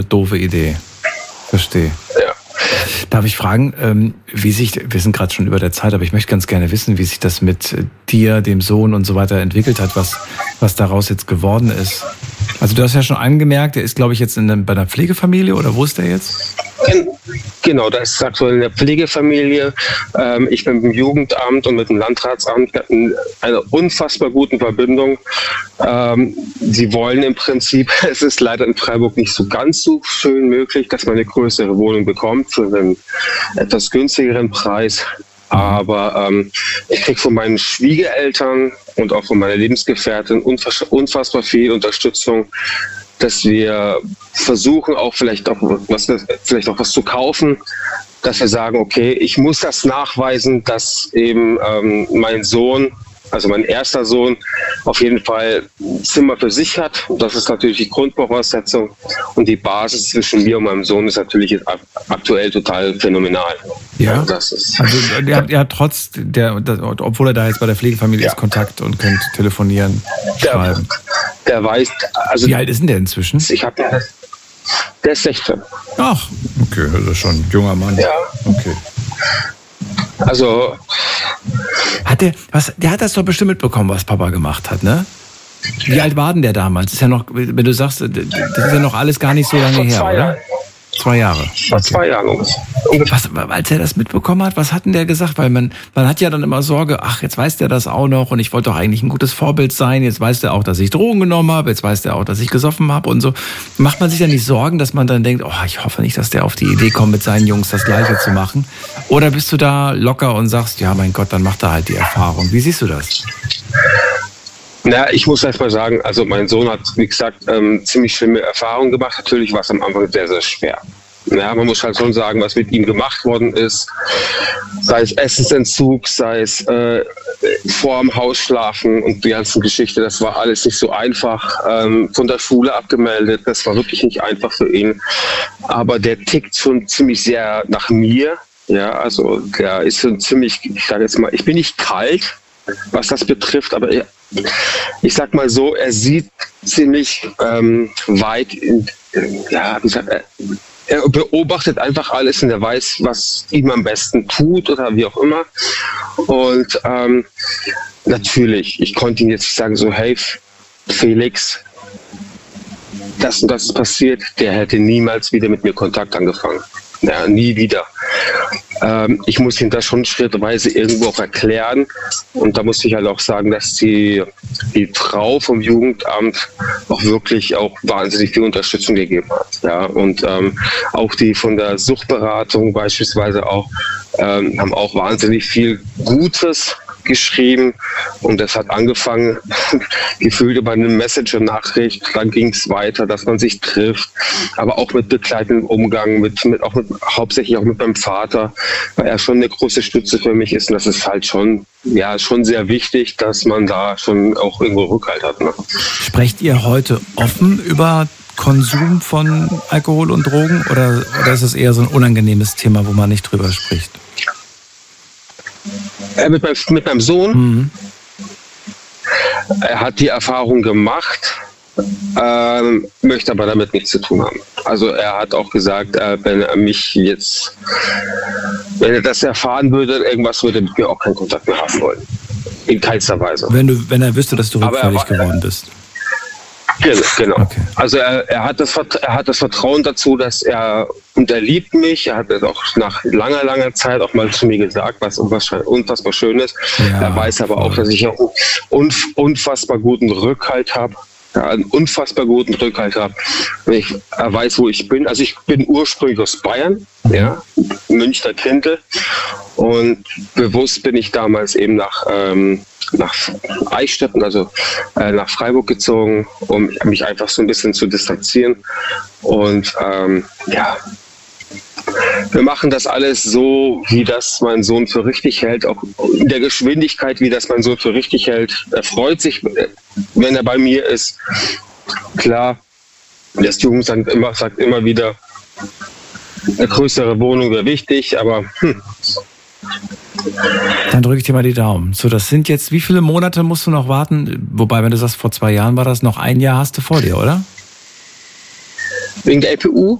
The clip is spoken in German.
doofe Idee. Verstehe. Ja. Darf ich fragen, wir sind gerade schon über der Zeit, aber ich möchte ganz gerne wissen, wie sich das mit dir, dem Sohn und so weiter entwickelt hat, was daraus jetzt geworden ist. Also du hast ja schon angemerkt, er ist, glaube ich, jetzt bei einer Pflegefamilie, oder wo ist der jetzt? Genau, das ist aktuell in der Pflegefamilie. Ich bin im Jugendamt und mit dem Landratsamt. Wir hatten eine unfassbar gute Verbindung. Sie wollen im Prinzip, es ist leider in Freiburg nicht so ganz so schön möglich, dass man eine größere Wohnung bekommt für einen etwas günstigeren Preis. Aber ich kriege von meinen Schwiegereltern und auch von meiner Lebensgefährtin unfassbar viel Unterstützung, dass wir versuchen, auch vielleicht auch was zu kaufen, dass wir sagen, okay, ich muss das nachweisen, dass eben mein Sohn, also mein erster Sohn, auf jeden Fall ein Zimmer für sich hat. Das ist natürlich die Grundvoraussetzung. Und die Basis zwischen mir und meinem Sohn ist natürlich aktuell total phänomenal. Ja, das ist also ihr habt obwohl er da jetzt bei der Pflegefamilie ist, Kontakt und könnt telefonieren, schreiben. Der weiß, also wie alt ist denn der inzwischen? Der ist 16. Ach, okay, das ist schon ein junger Mann. Ja. Okay. Also der hat das doch bestimmt mitbekommen, was Papa gemacht hat, ne? Wie alt war denn der damals? Das ist ja noch, wenn du sagst, das ist ja noch alles gar nicht so lange her, oder? 2 Jahre. Vor 2 Jahren ungefähr. Als er das mitbekommen hat, was hat denn der gesagt? Weil man hat ja dann immer Sorge, ach, jetzt weiß der das auch noch und ich wollte doch eigentlich ein gutes Vorbild sein. Jetzt weiß der auch, dass ich Drogen genommen habe. Jetzt weiß der auch, dass ich gesoffen habe und so. Macht man sich ja nicht Sorgen, dass man dann denkt, oh, ich hoffe nicht, dass der auf die Idee kommt, mit seinen Jungs das Gleiche zu machen? Oder bist du da locker und sagst, ja, mein Gott, dann macht er halt die Erfahrung. Wie siehst du das? Na, ich muss erst mal sagen, also mein Sohn hat, wie gesagt, ziemlich schlimme Erfahrungen gemacht. Natürlich war es am Anfang sehr, sehr schwer. Ja, man muss halt schon sagen, was mit ihm gemacht worden ist. Sei es Essensentzug, sei es vorm Haus schlafen und die ganze Geschichte. Das war alles nicht so einfach. Von der Schule abgemeldet. Das war wirklich nicht einfach für ihn. Aber der tickt schon ziemlich sehr nach mir. Ja, also der ist schon ziemlich, ich sage jetzt mal, ich bin nicht kalt, was das betrifft, aber ich sag mal so, er sieht ziemlich weit, er beobachtet einfach alles und er weiß, was ihm am besten tut oder wie auch immer. Und natürlich, ich konnte ihm jetzt nicht sagen, so, hey Felix, das und das ist passiert, der hätte niemals wieder mit mir Kontakt angefangen. Ja, nie wieder. Ich muss ihm das schon schrittweise irgendwo auch erklären. Und da muss ich halt auch sagen, dass die Frau vom Jugendamt auch wirklich auch wahnsinnig viel Unterstützung gegeben hat. Ja, und auch die von der Suchtberatung beispielsweise auch, haben auch wahnsinnig viel Gutes geschrieben und das hat angefangen, gefühlt über eine Messenger-Nachricht, dann ging es weiter, dass man sich trifft, aber auch mit begleitendem Umgang, hauptsächlich auch mit meinem Vater, weil er schon eine große Stütze für mich ist und das ist halt schon sehr wichtig, dass man da schon auch irgendwo Rückhalt hat. Ne? Sprecht ihr heute offen über Konsum von Alkohol und Drogen oder ist es eher so ein unangenehmes Thema, wo man nicht drüber spricht? Mit meinem Sohn, er hat die Erfahrung gemacht, möchte aber damit nichts zu tun haben. Also er hat auch gesagt, wenn er das erfahren würde, irgendwas würde mit mir auch keinen Kontakt mehr haben wollen. In keinster Weise. Wenn er wüsste, dass du rückfällig geworden bist. Genau. Okay. Also er hat das Vertrauen dazu, dass er liebt mich. Er hat das auch nach langer Zeit auch mal zu mir gesagt, was unfassbar schön ist. Ja, er weiß aber auch, dass ich ja unfassbar guten Rückhalt habe. Ja, einen unfassbar guten Rückhalt habe. Er weiß, wo ich bin. Also ich bin ursprünglich aus Bayern, ja, Münchner Kindl. Und bewusst bin ich damals eben nach Eichstätten, also nach Freiburg gezogen, um mich einfach so ein bisschen zu distanzieren. Und wir machen das alles so, wie das mein Sohn für richtig hält, auch in der Geschwindigkeit, wie das mein Sohn für richtig hält. Er freut sich, wenn er bei mir ist. Klar, das Jugendamt sagt immer wieder, eine größere Wohnung wäre wichtig, aber Dann drücke ich dir mal die Daumen. So, das sind jetzt, wie viele Monate musst du noch warten? Wobei, wenn du sagst, vor 2 Jahren war das, noch 1 Jahr hast du vor dir, oder? Wegen der LPU?